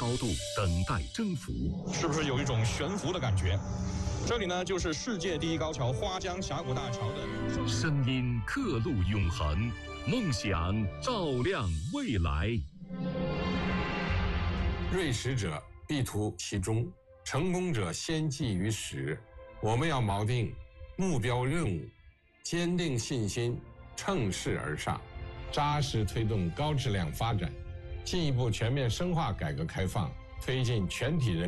度，等待征服。 是不是有一种悬浮的感觉？这里呢，就是世界第一高桥花江峡谷大桥的声音刻录永恒，梦想照亮未来。 锐识者必图其中，成功者先记于始。我们要锚定目标任务，坚定信心，乘势而上，扎实推动高质量发展，进一步全面深化改革开放，推进全体人